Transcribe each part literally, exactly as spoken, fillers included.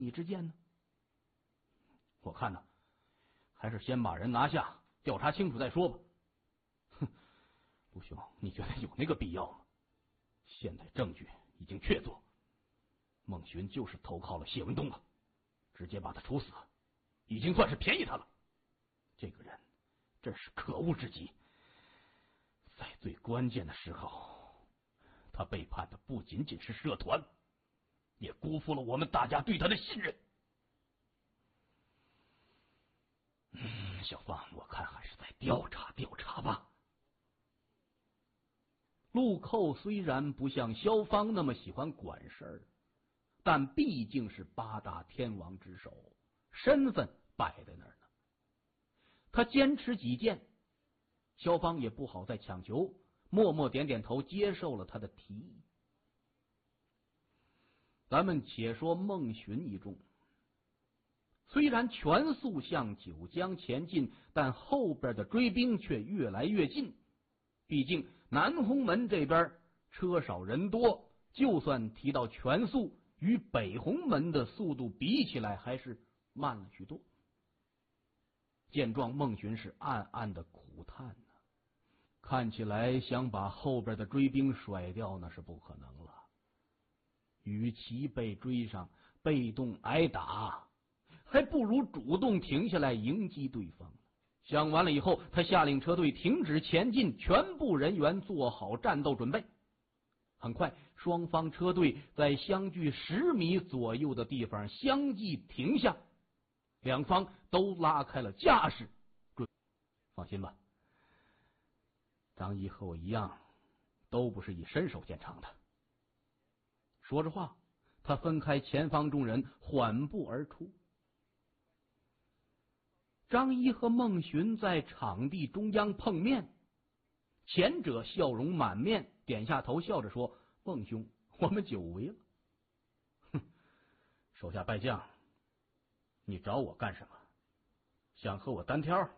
你之见呢？我看呢，还是先把人拿下，调查清楚再说吧。哼，陆兄，你觉得有那个必要吗？现在证据已经确凿，孟寻就是投靠了谢文东了，直接把他处死，已经算是便宜他了。这个人真是可恶至极，在最关键的时候，他背叛的不仅仅是社团，也辜负了我们大家对他的信任。嗯，小芳，我看还是再调查调查吧。陆寇虽然不像萧芳那么喜欢管事儿，但毕竟是八大天王之首，身份摆在那儿呢。他坚持己见，萧芳也不好再强求，默默点点头，接受了他的提议。咱们且说孟寻一众，虽然全速向九江前进，但后边的追兵却越来越近。毕竟南红门这边车少人多，就算提到全速，与北红门的速度比起来还是慢了许多。见状，孟寻是暗暗的苦叹呢、啊，看起来想把后边的追兵甩掉那是不可能了。与其被追上，被动挨打，还不如主动停下来迎击对方。想完了以后，他下令车队停止前进，全部人员做好战斗准备。很快，双方车队在相距十米左右的地方相继停下，两方都拉开了架势。放心吧，张一和我一样，都不是以身手见长的。说着话，他分开前方众人，缓步而出。张一和孟寻在场地中央碰面，前者笑容满面，点下头笑着说：“孟兄，我们久违了。”哼，手下败将，你找我干什么？想和我单挑？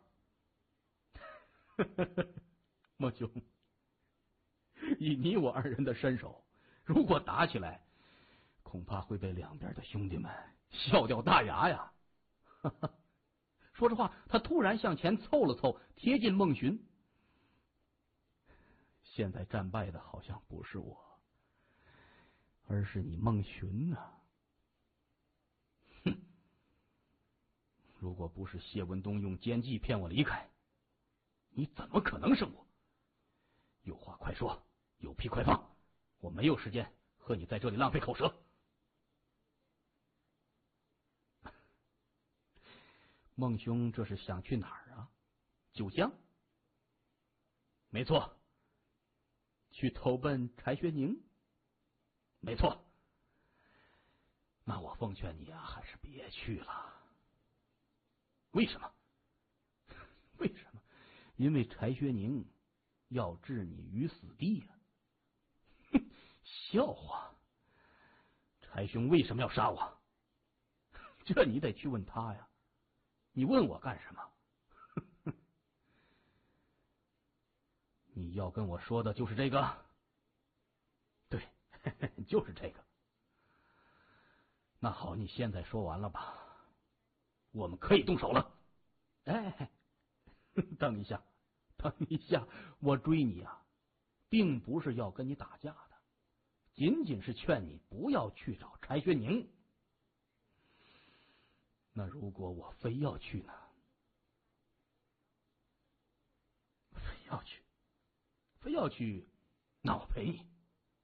孟兄，以你我二人的身手，如果打起来，恐怕会被两边的兄弟们笑掉大牙呀！说着话，他突然向前凑了凑，贴近孟寻。现在战败的好像不是我，而是你孟寻呐、啊！哼！如果不是谢文东用奸计骗我离开，你怎么可能胜我？有话快说，有屁快放，我没有时间和你在这里浪费口舌。孟兄这是想去哪儿啊？九江？没错。去投奔柴学宁？没错。那我奉劝你啊，还是别去了。为什么？为什么？因为柴学宁要置你于死地呀、啊！笑话！柴兄为什么要杀我？这你得去问他呀。你问我干什么？你要跟我说的就是这个？对，就是这个。那好，你现在说完了吧？我们可以动手了。哎，等一下，等一下，我追你啊，并不是要跟你打架的，仅仅是劝你不要去找柴学宁。那如果我非要去呢？非要去，非要去，那我陪你。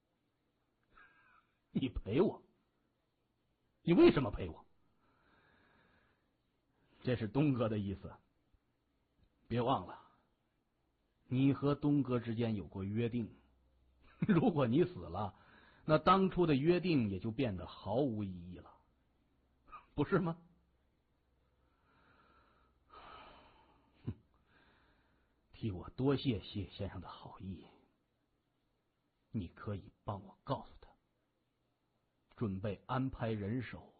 你陪我？你为什么陪我？这是东哥的意思。别忘了，你和东哥之间有过约定，如果你死了，那当初的约定也就变得毫无意义了，不是吗？替我多谢谢先生的好意，你可以帮我告诉他，准备安排人手，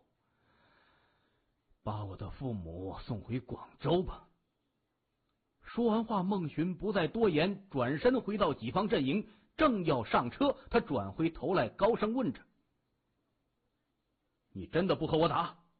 把我的父母送回广州吧。说完话，孟寻不再多言，转身回到己方阵营，正要上车，他转回头来高声问着：“你真的不和我打？”